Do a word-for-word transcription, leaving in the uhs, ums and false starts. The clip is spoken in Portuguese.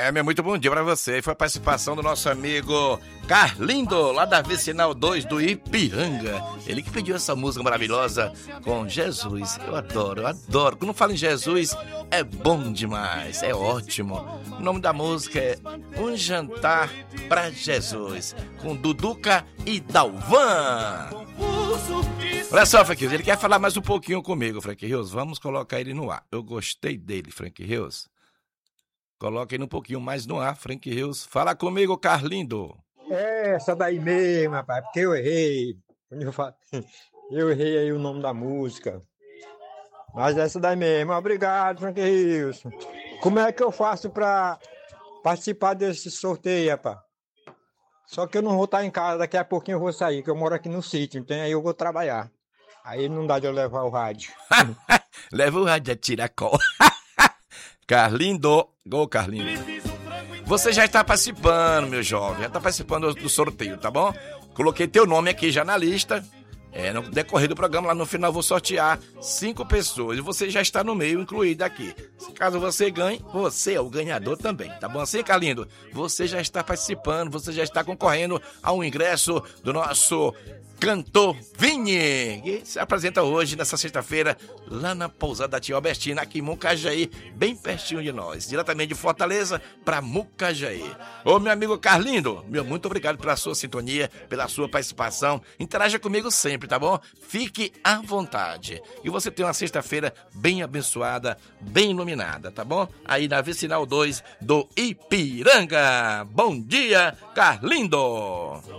É, meu muito bom dia pra você. Foi a participação do nosso amigo Carlindo, lá da Vicinal dois do Ipiranga. Ele que pediu essa música maravilhosa com Jesus. Eu adoro, eu adoro. Quando fala em Jesus, é bom demais, é ótimo. O nome da música é Um Jantar pra Jesus, com Duduca e Dalvan. Olha só, Frank Rios, ele quer falar mais um pouquinho comigo, Frank Rios. Vamos colocar ele no ar. Eu gostei dele, Frank Rios. Coloca ele um pouquinho mais no ar, Frank Rios. Fala comigo, Carlindo. É, essa daí mesmo, rapaz, porque eu errei. Eu, fa... eu errei aí o nome da música. Mas essa daí mesmo. Obrigado, Frank Rios. Como é que eu faço pra participar desse sorteio, rapaz? Só que eu não vou estar em casa, daqui a pouquinho eu vou sair, que eu moro aqui no sítio, então aí eu vou trabalhar. Aí não dá de eu levar o rádio. Leva o rádio a tiracol. Carlindo, gol Carlindo. Você já está participando, meu jovem, já está participando do sorteio, tá bom? Coloquei teu nome aqui já na lista. É, no decorrer do programa, lá no final eu vou sortear cinco pessoas e você já está no meio, incluído aqui. Caso você ganhe, você é o ganhador também, tá bom assim, Carlindo? Você já está participando, você já está concorrendo a um ingresso do nosso cantor Vini, que se apresenta hoje, nessa sexta-feira, lá na pousada da Tia Albertina, aqui em Mucajaí, bem pertinho de nós, diretamente de Fortaleza para Mucajaí. Ô, meu amigo Carlindo, meu muito obrigado pela sua sintonia, pela sua participação. Interaja comigo sempre, tá bom? Fique à vontade. E você tem uma sexta-feira bem abençoada, bem iluminada, tá bom? Aí na Vicinal dois do Ipiranga. Bom dia, Carlindo!